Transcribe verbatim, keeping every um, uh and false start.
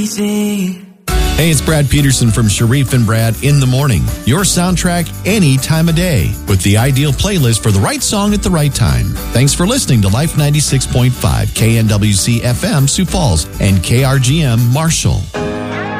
Hey, it's Brad Peterson from Sharif and Brad in the Morning. Your soundtrack any time of day with the ideal playlist for the right song at the right time. Thanks for listening to Life ninety-six point five, K N W C F M, Sioux Falls, and K R G M, Marshall.